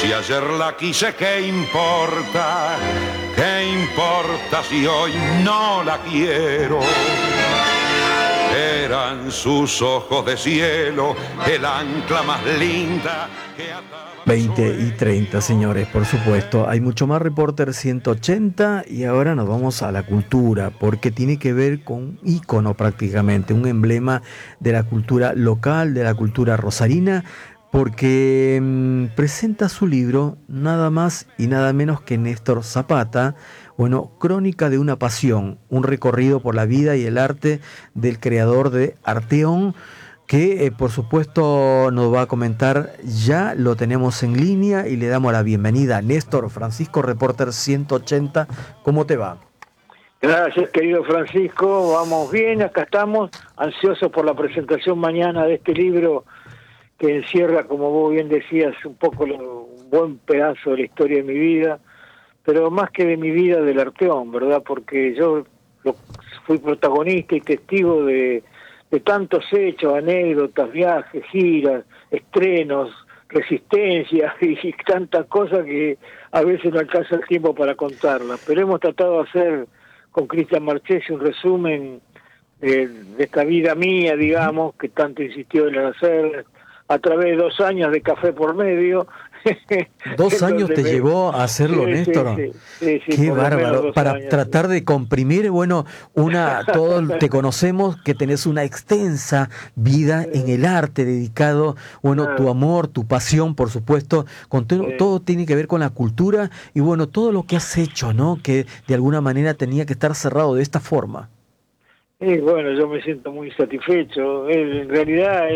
Si ayer la quise, ¿qué importa? ¿Qué importa si hoy no la quiero? Eran sus ojos de cielo, el ancla más linda que ataba 20 y 30, señores, por supuesto. Hay mucho más Reporter 180 y ahora nos vamos a la cultura, porque tiene que ver con un ícono prácticamente, un emblema de la cultura local, de la cultura rosarina, porque presenta su libro nada más y nada menos que Néstor Zapata. Bueno, Crónica de una pasión, un recorrido por la vida y el arte del creador de Arteón, que por supuesto nos va a comentar. Ya lo tenemos en línea y le damos la bienvenida. Néstor Francisco, Reporter 180, ¿cómo te va? Gracias, querido Francisco, vamos bien, acá estamos, ansiosos por la presentación mañana de este libro que encierra, como vos bien decías, un buen pedazo de la historia de mi vida, pero más que de mi vida, del Arteón, ¿verdad? Porque yo fui protagonista y testigo de tantos hechos, anécdotas, viajes, giras, estrenos, resistencias y tantas cosas que a veces no alcanza el tiempo para contarlas. Pero hemos tratado de hacer con Cristian Marchesi un resumen de esta vida mía, digamos, que tanto insistió en hacer a través de 2 años de café por medio. 2 años te llevó a hacerlo, sí, Néstor. Sí, Qué bárbaro. Para años, tratar de comprimir, bueno, todos te conocemos que tenés una extensa vida en el arte dedicado, bueno, tu amor, tu pasión, por supuesto, con todo tiene que ver con la cultura y bueno, todo lo que has hecho, ¿no? Que de alguna manera tenía que estar cerrado de esta forma. Bueno, yo me siento muy satisfecho. En realidad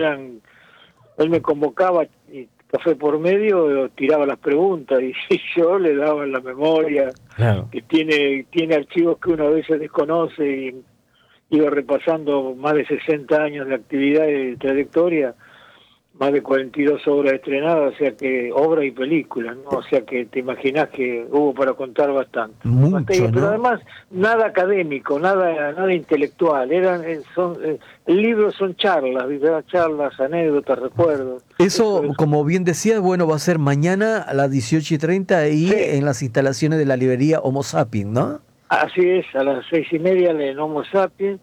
él me convocaba y café por medio, tiraba las preguntas y yo le daba la memoria, claro, que tiene archivos que uno a veces desconoce, y iba repasando más de 60 años de actividad y de trayectoria, más de 42 obras estrenadas, o sea que obras y películas, ¿no? O sea que te imaginás que hubo para contar bastante. Mucho, pero ¿no? además nada académico, nada intelectual, libros son charlas, ¿verdad? Charlas, anécdotas, recuerdos. Eso, como bien decía, bueno, va a ser mañana a las 18:30 ahí en las instalaciones de la librería Homo Sapiens, ¿no? Así es, a las 6:30 en Homo Sapiens.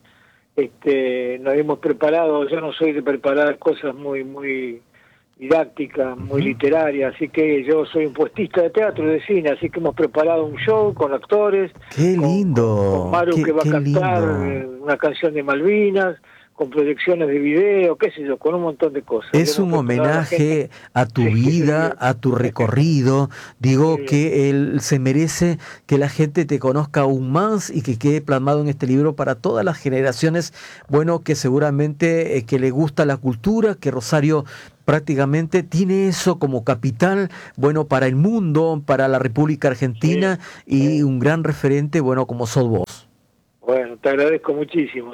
Nos hemos preparado, yo no soy de preparar cosas muy didácticas, muy literarias, así que yo soy un puestista de teatro y de cine, así que hemos preparado un show con actores. ¡Qué lindo! Con Maru, que va a cantar una canción de Malvinas, con proyecciones de video, qué sé yo, con un montón de cosas. Es un homenaje a tu vida, a tu recorrido. Digo que él se merece que la gente te conozca aún más y que quede plasmado en este libro para todas las generaciones, bueno, que seguramente que le gusta la cultura, que Rosario prácticamente tiene eso como capital, bueno, para el mundo, para la República Argentina y un gran referente, bueno, como sos vos. Bueno, te agradezco muchísimo.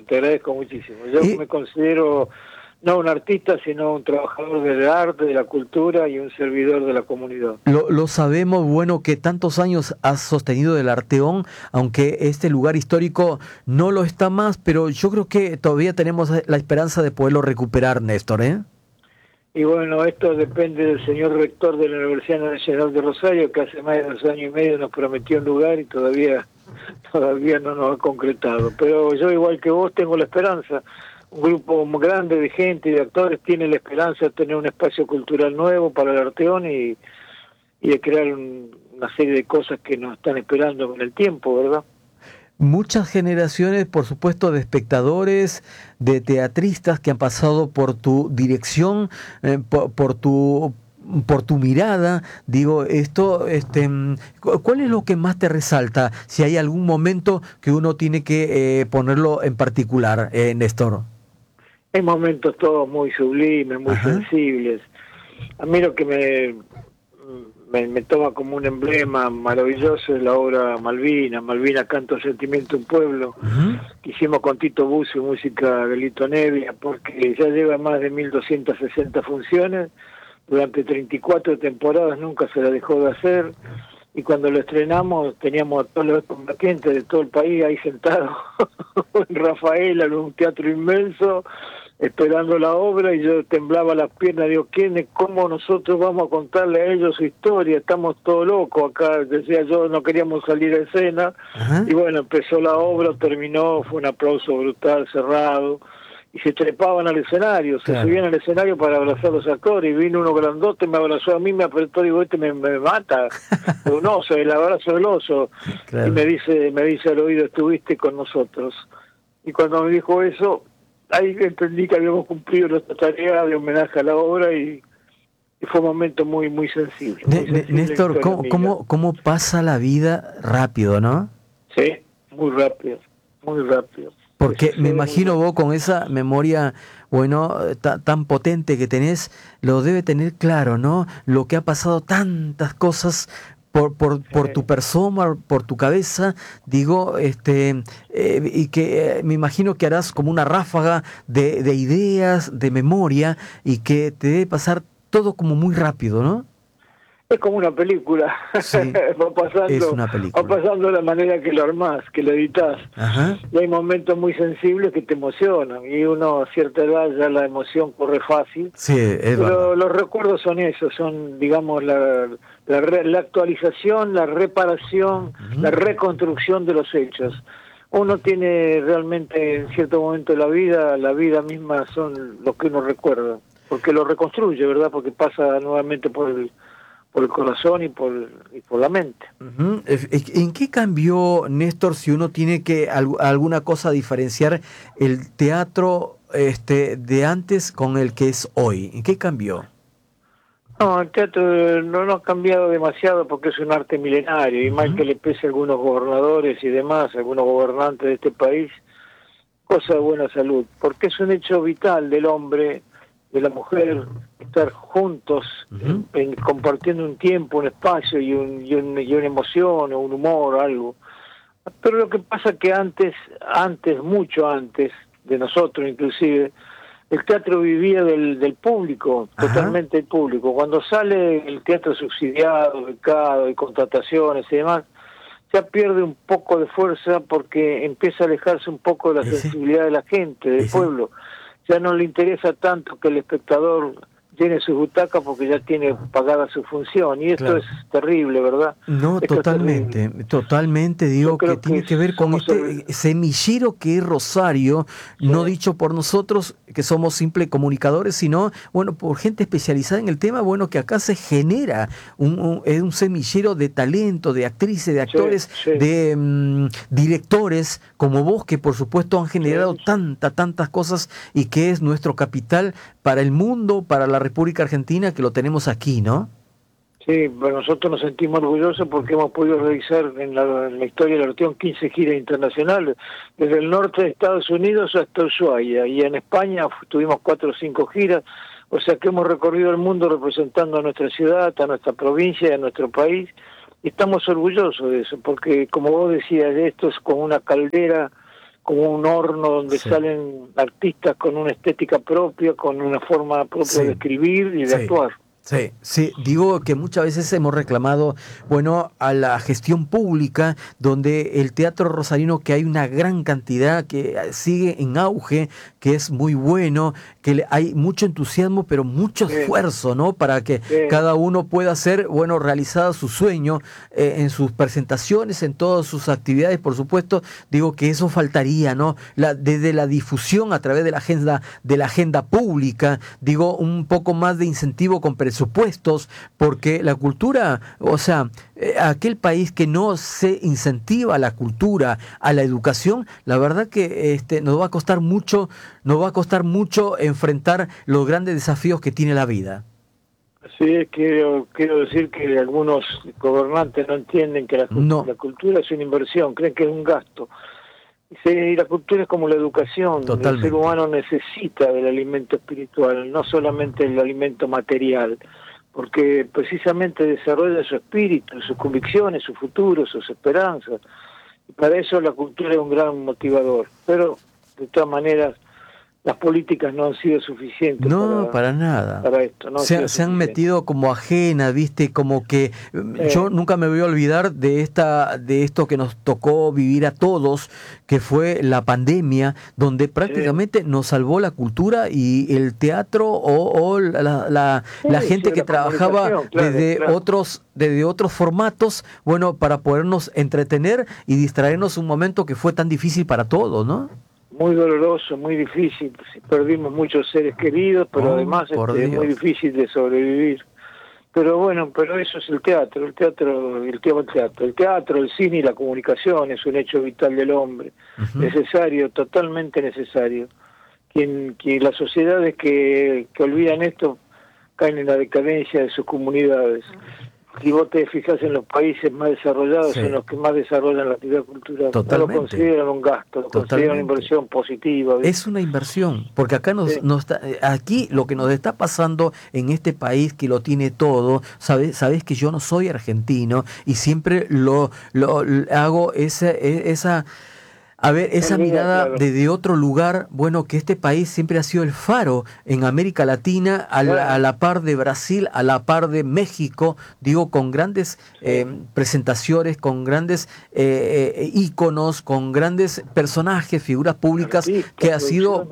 Yo me considero no un artista, sino un trabajador del arte, de la cultura y un servidor de la comunidad. Lo sabemos, bueno, que tantos años has sostenido el Arteón, aunque este lugar histórico no lo está más, pero yo creo que todavía tenemos la esperanza de poderlo recuperar, Néstor, ¿eh? Y bueno, esto depende del señor rector de la Universidad Nacional de Rosario, que hace más de 2 años y medio nos prometió un lugar y todavía no nos ha concretado. Pero yo, igual que vos, tengo la esperanza. Un grupo grande de gente y de actores tiene la esperanza de tener un espacio cultural nuevo para el Arteón y de crear una serie de cosas que nos están esperando con el tiempo, ¿verdad? Muchas generaciones, por supuesto, de espectadores, de teatristas que han pasado por tu dirección, por tu mirada. Digo, ¿cuál es lo que más te resalta? Si hay algún momento que uno tiene que ponerlo en particular, Néstor. Hay momentos todos muy sublimes, muy sensibles. A mí lo que me toma como un emblema maravilloso es la obra Malvinas, Canto Sentimiento un Pueblo, que hicimos con Tito Bucio, música de Lito Nevia, porque ya lleva más de 1260 funciones, durante 34 temporadas nunca se la dejó de hacer, y cuando lo estrenamos teníamos a todos los combatientes de todo el país ahí sentados en Rafaela, en un teatro inmenso, esperando la obra, y yo temblaba las piernas, digo, ¿cómo nosotros vamos a contarle a ellos su historia? Estamos todos locos acá, decía yo, no queríamos salir a escena. Ajá. Y bueno, empezó la obra, terminó, fue un aplauso brutal, cerrado, y se trepaban al escenario, se Claro. subían al escenario para abrazar a los actores, y vino uno grandote, me abrazó a mí, me apretó, digo, me mata, un oso, el abrazo del oso, Claro. y me dice al oído, estuviste con nosotros. Y cuando me dijo eso, ahí entendí que habíamos cumplido nuestra tarea de homenaje a la obra, y fue un momento muy muy sensible. Muy sensible en la Néstor, historia mía. ¿cómo pasa la vida rápido, no? Sí, muy rápido, muy rápido. Porque Eso me fue imagino muy- vos con esa memoria, bueno, tan potente que tenés, lo debe tener claro, ¿no? Lo que ha pasado, tantas cosas por tu persona, por tu cabeza, digo, y que me imagino que harás como una ráfaga de ideas, de memoria, y que te debe pasar todo como muy rápido, ¿no? Es como una película, Sí, va es una va película. pasando de la manera que lo armás, que lo editás. Ajá. Y hay momentos muy sensibles que te emocionan, y uno a cierta edad ya la emoción corre fácil. Sí, es Pero verdad. los recuerdos son esos, son, digamos, la actualización, la reparación, Ujú. la reconstrucción de los hechos. Uno tiene realmente en cierto momento de la vida misma son lo que uno recuerda, porque lo reconstruye, ¿verdad? Porque pasa nuevamente por el corazón y por la mente. Ujú. ¿En qué cambió, Néstor, si uno tiene que alguna cosa diferenciar el teatro de antes con el que es hoy? ¿En qué cambió? No, el teatro no ha cambiado demasiado porque es un arte milenario, y mal que le pese a algunos gobernadores y demás, algunos gobernantes de este país, cosa de buena salud, porque es un hecho vital del hombre, de la mujer, estar juntos, Ujú. compartiendo un tiempo, un espacio y una emoción o un humor o algo. Pero lo que pasa es que antes, mucho antes de nosotros inclusive, el teatro vivía del público, Ajá. totalmente el público. Cuando sale el teatro subsidiado, becado y contrataciones y demás, ya pierde un poco de fuerza porque empieza a alejarse un poco de la Sí. sensibilidad de la gente, del Sí. pueblo. Ya no le interesa tanto que el espectador llene su butaca porque ya tiene pagada su función, y esto Claro. es terrible, ¿verdad? No, Esto es terrible. totalmente, Yo digo que creo tiene que que ver con somos este semillero que es Rosario, no Sí. dicho por nosotros que somos simples comunicadores, sino, bueno, por gente especializada en el tema, bueno, que acá se genera es un semillero de talento, de actrices, de actores, sí. de directores como vos, que por supuesto han generado Sí. tantas cosas, y que es nuestro capital para el mundo, para la República Argentina, que lo tenemos aquí, ¿no? Sí, bueno, nosotros nos sentimos orgullosos porque hemos podido realizar en la historia de la región 15 giras internacionales, desde el norte de Estados Unidos hasta Ushuaia, y en España tuvimos 4 o 5 giras, o sea que hemos recorrido el mundo representando a nuestra ciudad, a nuestra provincia, a nuestro país, y estamos orgullosos de eso, porque como vos decías, esto es como una caldera, como un horno donde Sí. salen artistas con una estética propia, con una forma propia Sí. de escribir y de Sí. actuar. Sí, digo que muchas veces hemos reclamado, bueno, a la gestión pública, donde el teatro rosarino, que hay una gran cantidad, que sigue en auge, que es muy bueno, que hay mucho entusiasmo, pero mucho Sí. esfuerzo, ¿no? Para que Sí. cada uno pueda hacer, bueno, realizada su sueño en sus presentaciones, en todas sus actividades, por supuesto. Digo que eso faltaría, ¿no? Desde la difusión a través de la agenda pública, digo, un poco más de incentivo con presupuestos, porque la cultura, o sea, aquel país que no se incentiva a la cultura, a la educación, la verdad que nos va a costar mucho enfrentar los grandes desafíos que tiene la vida. Sí, quiero decir que algunos gobernantes no entienden que No. la cultura es una inversión, creen que es un gasto. Sí, la cultura es como la educación. Totalmente. El ser humano necesita del alimento espiritual, no solamente el alimento material, porque precisamente desarrolla su espíritu, sus convicciones, su futuro, sus esperanzas. Y para eso la cultura es un gran motivador. Pero, de todas maneras, las políticas no han sido suficientes No, para nada. para esto. No Se han suficientes. metido como ajena, ¿viste? Como que yo nunca me voy a olvidar de esto que nos tocó vivir a todos, que fue la pandemia, donde prácticamente nos salvó la cultura y el teatro o la gente que trabajaba desde otros formatos, bueno, para podernos entretener y distraernos un momento que fue tan difícil para todos, ¿no? Muy doloroso, muy difícil. Perdimos muchos seres queridos, pero además es muy difícil de sobrevivir. Pero bueno, pero eso es el teatro, el cine y la comunicación es un hecho vital del hombre, necesario, totalmente necesario. Las sociedades que olvidan esto caen en la decadencia de sus comunidades. Si vos te fijas en los países más desarrollados, son los que más desarrollan la actividad cultural. Totalmente. No lo consideran un gasto, lo consideran una inversión positiva. ¿Ves? Es una inversión, porque acá aquí lo que nos está pasando en este país que lo tiene todo, sabes que yo no soy argentino y siempre lo hago esa mirada desde otro lugar, bueno, que este país siempre ha sido el faro en América Latina, a la par de Brasil, a la par de México, digo, con grandes presentaciones, con grandes íconos, con grandes personajes, figuras públicas, que ha sido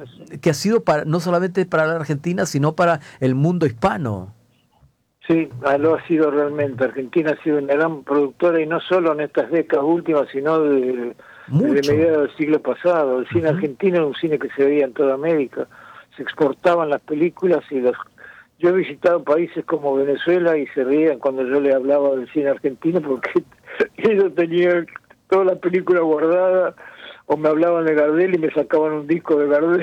no solamente para la Argentina, sino para el mundo hispano. Sí, lo ha sido realmente. Argentina ha sido una gran productora, y no solo en estas décadas últimas, sino desde mediados del siglo pasado. El cine argentino era un cine que se veía en toda América. Se exportaban las películas yo he visitado países como Venezuela y se reían cuando yo les hablaba del cine argentino, porque ellos tenían toda la película guardada, o me hablaban de Gardel y me sacaban un disco de Gardel.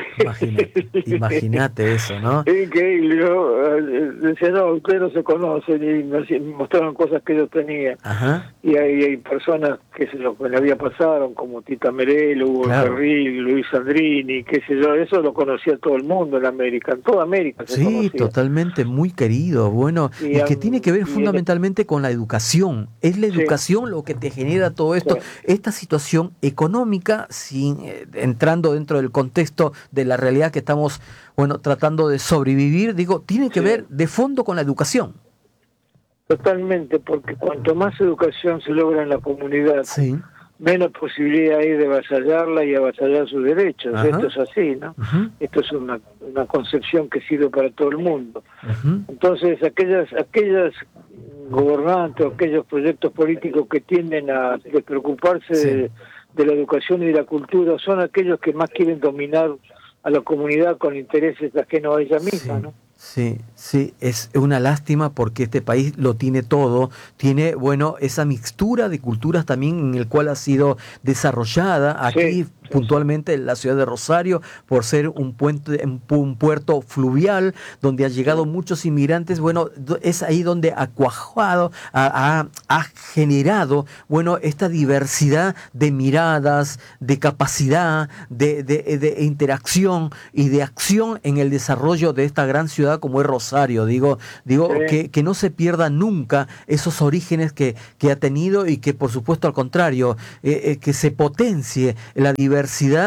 Imagínate eso, ¿no? Increíble. Yo decía, no, ustedes no se conocen, y me mostraban cosas que yo tenía. Ajá. Y hay personas que me había pasado, como Tita Merel, Hugo Carril, Luis Sandrini, qué sé yo, eso lo conocía todo el mundo en América, en toda América se conocía. Totalmente, muy querido, bueno, y que tiene que ver fundamentalmente con la educación. Es la educación lo que te genera todo esto, esta situación económica, entrando dentro del contexto de la realidad que estamos, bueno, tratando de sobrevivir, digo, tiene que ver de fondo con la educación. Totalmente, porque cuanto más educación se logra en la comunidad, menos posibilidad hay de avasallarla y avasallar sus derechos. Esto es así, ¿no? Esto es una concepción que sirve para todo el mundo. Entonces, aquellas gobernantes o aquellos proyectos políticos que tienden a despreocuparse de la educación y de la cultura son aquellos que más quieren dominar a la comunidad con intereses ajenos a ella misma, ¿no? Sí, es una lástima porque este país lo tiene todo, tiene, bueno, esa mixtura de culturas también en el cual ha sido desarrollada aquí puntualmente en la ciudad de Rosario, por ser un puerto fluvial donde ha llegado muchos inmigrantes. Bueno, es ahí donde ha cuajado, ha generado, bueno, esta diversidad de miradas, de capacidad, de interacción y de acción en el desarrollo de esta gran ciudad como es Rosario. Digo que no se pierda nunca esos orígenes que ha tenido, y que por supuesto al contrario, que se potencie la diversidad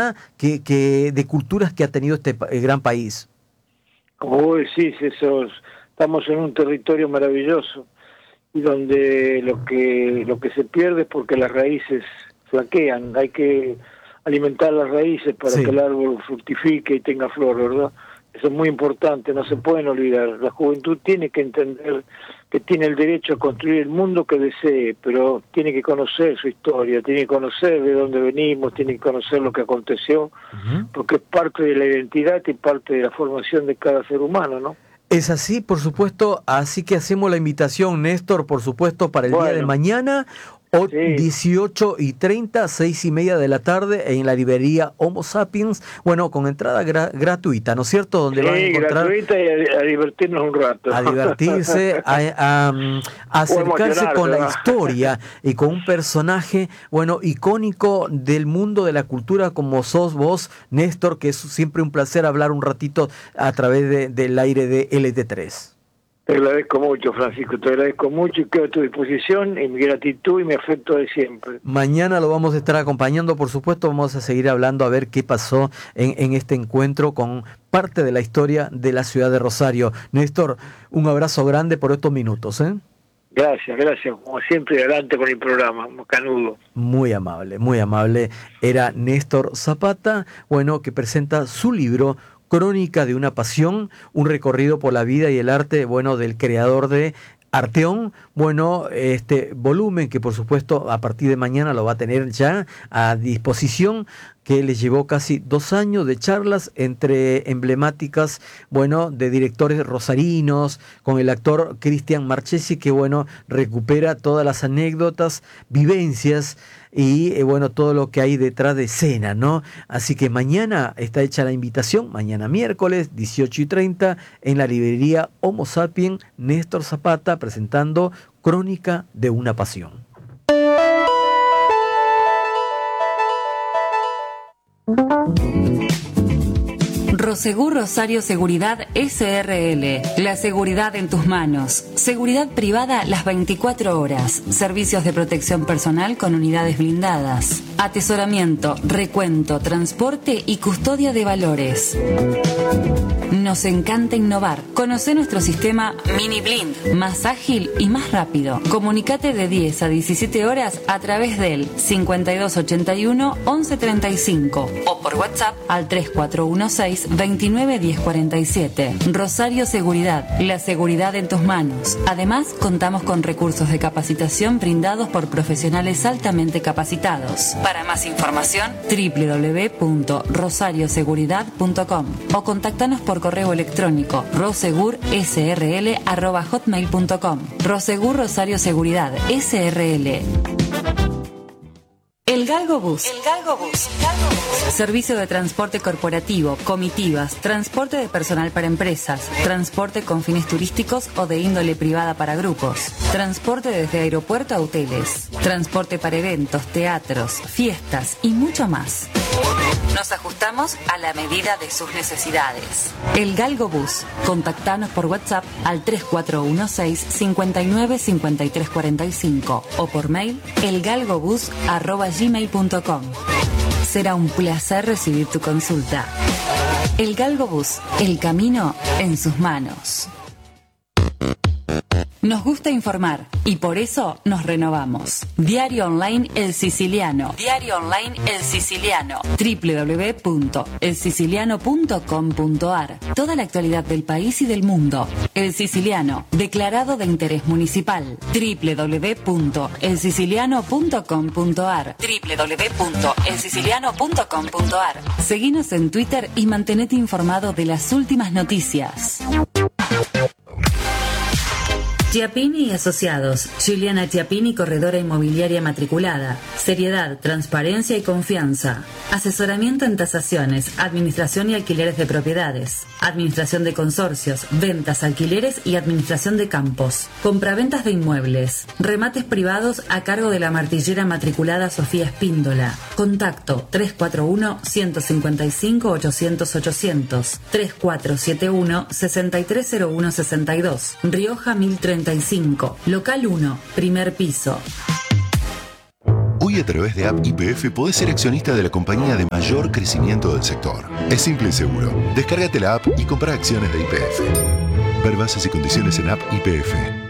de culturas que ha tenido este gran país. Como vos decís, estamos en un territorio maravilloso, y donde lo que se pierde es porque las raíces flaquean. Hay que alimentar las raíces para que el árbol fructifique y tenga flor, ¿verdad? Eso es muy importante, no se pueden olvidar. La juventud tiene que entender que tiene el derecho a construir el mundo que desee, pero tiene que conocer su historia, tiene que conocer de dónde venimos, tiene que conocer lo que aconteció, porque es parte de la identidad y parte de la formación de cada ser humano, ¿no? Es así, por supuesto, así que hacemos la invitación, Néstor, por supuesto, para el día de mañana, 18:30, 6:30 de la tarde, en la librería Homo Sapiens, bueno, con entrada gratuita, ¿no es cierto? Donde van a encontrar, gratuita, y a divertirnos un rato. A divertirse, a acercarse con la historia y con un personaje, bueno, icónico del mundo de la cultura como sos vos, Néstor, que es siempre un placer hablar un ratito a través del aire de LT3. Te agradezco mucho, Francisco, te agradezco mucho y quedo a tu disposición y mi gratitud y mi afecto de siempre. Mañana lo vamos a estar acompañando, por supuesto, vamos a seguir hablando a ver qué pasó en este encuentro con parte de la historia de la ciudad de Rosario. Néstor, un abrazo grande por estos minutos, ¿eh? Gracias, como siempre, adelante con el programa, Canudo. Muy amable. Era Néstor Zapata, bueno, que presenta su libro Crónica de una pasión, un recorrido por la vida y el arte, bueno, del creador de Arteón, bueno, este volumen que por supuesto a partir de mañana lo va a tener ya a disposición, que le llevó casi 2 años de charlas entre emblemáticas, bueno, de directores rosarinos, con el actor Cristian Marchesi, que bueno, recupera todas las anécdotas, vivencias y bueno, todo lo que hay detrás de escena, ¿no? Así que mañana está hecha la invitación, mañana miércoles 18:30 en la librería Homo Sapien, Néstor Zapata presentando Crónica de una pasión. Prosegur Rosario Seguridad S.R.L. La seguridad en tus manos. Seguridad privada las 24 horas. Servicios de protección personal con unidades blindadas. Atesoramiento, recuento, transporte y custodia de valores. Nos encanta innovar. Conoce nuestro sistema Mini Blind, más ágil y más rápido. Comunicate de 10 a 17 horas a través del 5281 1135 o por WhatsApp al 3416 29 1047. Rosario Seguridad, la seguridad en tus manos. Además, contamos con recursos de capacitación brindados por profesionales altamente capacitados. Para más información, www.rosarioseguridad.com o contáctanos por correo electrónico rosegursrl@hotmail.com. Rosegur Rosario Seguridad S.R.L. El Galgo Bus. Servicio de transporte corporativo, comitivas, transporte de personal para empresas, transporte con fines turísticos o de índole privada para grupos, transporte desde aeropuerto a hoteles, transporte para eventos, teatros, fiestas y mucho más. Nos ajustamos a la medida de sus necesidades. El Galgo Bus. Contactanos por WhatsApp al 3416 59 53 45 o por mail elgalgobus@gmail.com. Será un placer recibir tu consulta. El Galgo Bus. El camino en sus manos. Nos gusta informar y por eso nos renovamos. Diario Online El Siciliano. www.elsiciliano.com.ar. Toda la actualidad del país y del mundo. El Siciliano, declarado de interés municipal. www.elsiciliano.com.ar. www.elsiciliano.com.ar. Seguinos en Twitter y mantenete informado de las últimas noticias. Chiappini y Asociados, Giuliana Chiappini, corredora inmobiliaria matriculada. Seriedad, transparencia y confianza. Asesoramiento en tasaciones, administración y alquileres de propiedades. Administración de consorcios, ventas, alquileres y administración de campos. Compraventas de inmuebles. Remates privados a cargo de la martillera matriculada Sofía Espíndola. Contacto 341-155-800-800. 3471-630162. Rioja 1035. Local 1, primer piso. Hoy a través de App YPF podés ser accionista de la compañía de mayor crecimiento del sector. Es simple y seguro. Descárgate la app y compra acciones de YPF. Ver bases y condiciones en App YPF.